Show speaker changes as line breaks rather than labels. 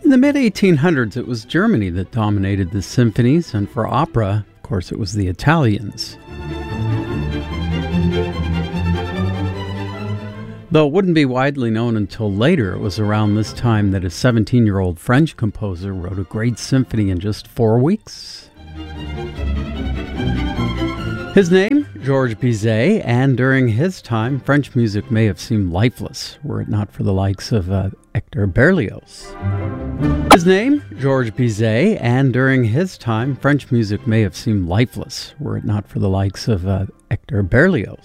In the mid-1800s, it was Germany that dominated the symphonies, and for opera, of course, it was the Italians. Though it wouldn't be widely known until later, it was around this time that a 17-year-old French composer wrote a great symphony in just 4 weeks. His name, Georges Bizet, and during his time, French music may have seemed lifeless, were it not for the likes of Hector Berlioz. His name, Georges Bizet, and during his time, French music may have seemed lifeless, were it not for the likes of Hector Berlioz.